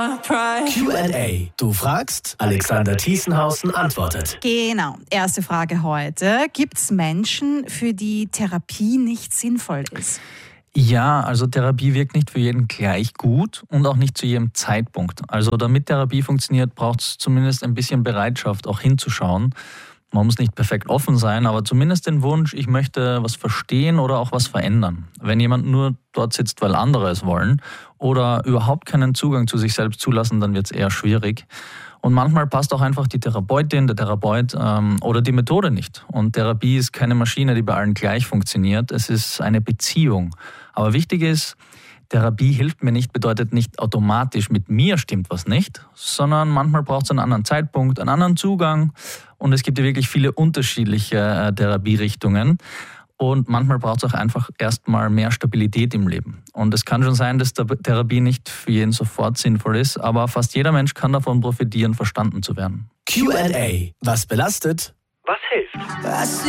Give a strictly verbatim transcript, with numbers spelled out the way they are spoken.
Q and A. Du fragst, Alexander Thiesenhausen antwortet. Genau. Erste Frage heute. Gibt es Menschen, für die Therapie nicht sinnvoll ist? Ja, also Therapie wirkt nicht für jeden gleich gut und auch nicht zu jedem Zeitpunkt. Also damit Therapie funktioniert, braucht es zumindest ein bisschen Bereitschaft, auch hinzuschauen. Man muss nicht perfekt offen sein, aber zumindest den Wunsch, ich möchte was verstehen oder auch was verändern. Wenn jemand nur dort sitzt, weil andere es wollen oder überhaupt keinen Zugang zu sich selbst zulassen, dann wird es eher schwierig. Und manchmal passt auch einfach die Therapeutin, der Therapeut ähm, oder die Methode nicht. Und Therapie ist keine Maschine, die bei allen gleich funktioniert. Es ist eine Beziehung. Aber wichtig ist, Therapie hilft mir nicht, bedeutet nicht automatisch, mit mir stimmt was nicht, sondern manchmal braucht es einen anderen Zeitpunkt, einen anderen Zugang. Und es gibt ja wirklich viele unterschiedliche äh, Therapierichtungen. Und manchmal braucht es auch einfach erstmal mehr Stabilität im Leben. Und es kann schon sein, dass Therapie nicht für jeden sofort sinnvoll ist, aber fast jeder Mensch kann davon profitieren, verstanden zu werden. Q and A. Was belastet? Was hilft?